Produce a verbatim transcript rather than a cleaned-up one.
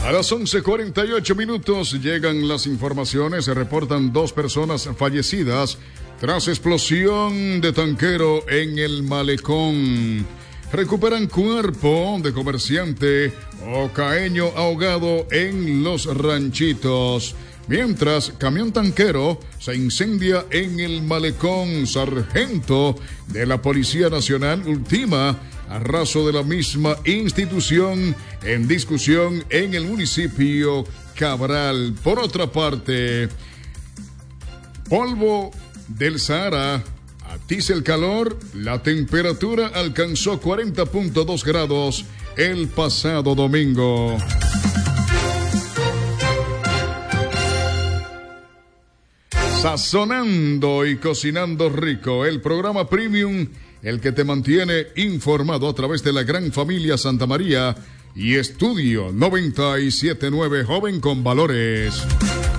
A las once cuarenta y ocho minutos llegan las informaciones. Se reportan dos personas fallecidas tras explosión de tanquero en el Malecón. Recuperan cuerpo de comerciante ocaeño ahogado en Los Ranchitos. Mientras, camión tanquero se incendia en el Malecón. Sargento de la Policía Nacional ultima arraso de la misma institución en discusión en el municipio Cabral. Por otra parte, polvo del Sahara atiza el calor. La temperatura alcanzó cuarenta punto dos grados el pasado domingo. Sazonando y cocinando rico, el programa Premium, el que te mantiene informado a través de la gran familia Santa María y Estudio noventa y siete punto nueve Joven con Valores.